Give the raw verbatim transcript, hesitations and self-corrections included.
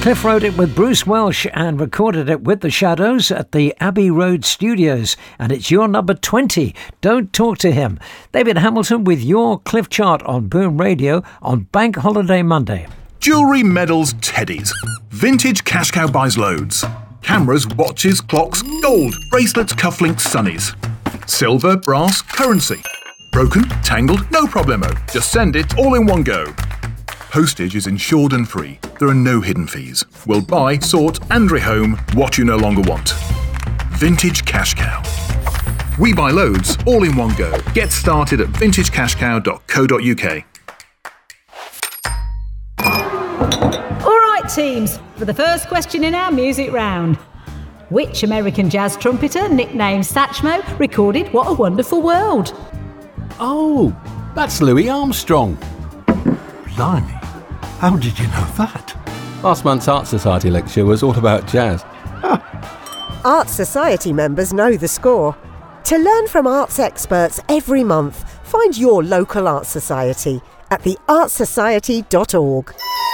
Cliff wrote it with Bruce Welsh and recorded it with the Shadows at the Abbey Road Studios. And it's your number twenty, Don't Talk to Him. David Hamilton with your Cliff chart on Boom Radio on Bank Holiday Monday. Jewellery, medals, teddies. Vintage Cash Cow buys loads. Cameras, watches, clocks, gold, bracelets, cufflinks, sunnies. Silver, brass, currency. Broken, tangled, no problemo. Just send it all in one go. Postage is insured and free. There are no hidden fees. We'll buy, sort and rehome what you no longer want. Vintage Cash Cow. We buy loads, all in one go. Get started at vintage cash cow dot co dot uk. All right, teams, for the first question in our music round. Which American jazz trumpeter, nicknamed Satchmo, recorded What a Wonderful World? Oh, that's Louis Armstrong. Blimey, how did you know that? Last month's Art Society lecture was all about jazz. Art Society members know the score. To learn from arts experts every month, find your local Art Society at the art society dot org.